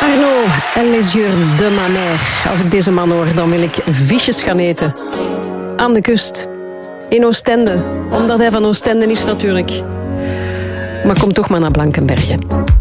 Les yeux de ma mère. Als ik deze man hoor, dan wil ik visjes gaan eten. Aan de kust. In Oostende. Omdat hij van Oostende is natuurlijk. Maar kom toch maar naar Blankenberge.